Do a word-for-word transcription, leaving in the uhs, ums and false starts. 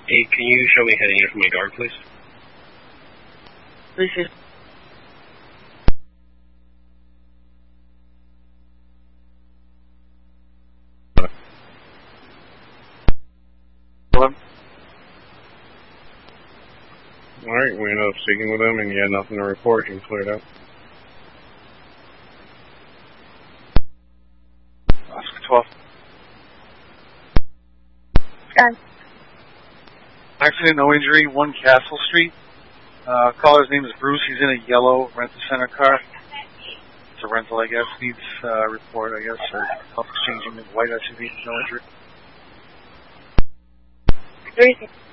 Hey, can you show me heading in from my guard, please? Please. Hello? Alright, we ended up speaking with him and you had nothing to report. You cleared out. Oscar twelve. Guys. Accident, no injury, one Castle Street. Uh, caller's name is Bruce. He's in a yellow rent-a-center car. It's a rental, I guess. Needs a uh, report, I guess, or help exchanging the white S U V. No injury. Three.